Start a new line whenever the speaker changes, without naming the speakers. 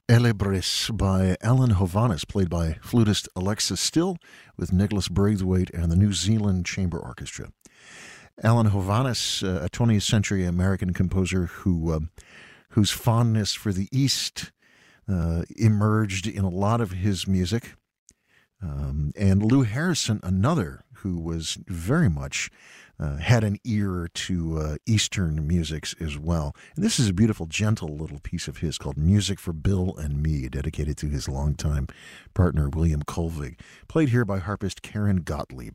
Elebris by Alan Hovanes, played by flutist Alexis Still, with Nicholas Braithwaite and the New Zealand Chamber Orchestra. Alan Hovanes, a 20th century American composer whose fondness for the East emerged in a lot of his music. And Lou Harrison, another who was very much had an ear to Eastern musics as well. And this is a beautiful, gentle little piece of his called Music for Bill and Me, dedicated to his longtime partner, William Colvig, played here by harpist Karen Gottlieb.